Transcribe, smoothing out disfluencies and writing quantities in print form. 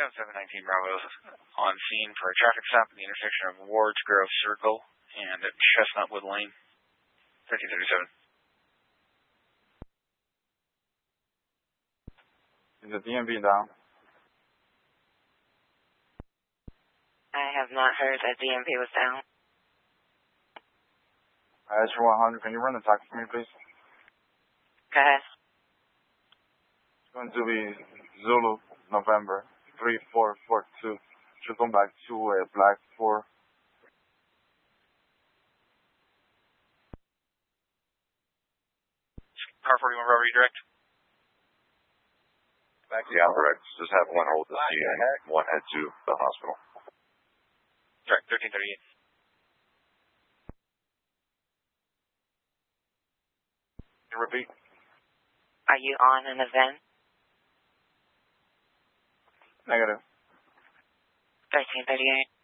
719 Bravo on scene for a traffic stop at the intersection of Wards Grove Circle and Chestnutwood Lane. 1337. Is the DMV down? I have not heard that DMV was down. I asked for 100. Can you run the taxi for me, please? Go ahead. It's going to be Zulu, November, 3442. Should come back to Black 4. Car 41 Bravo redirect. Yeah, correct. Just have one hold the scene and one head to the hospital. Direct, 1338. Can you repeat? Are you on an event? Negative. 1338.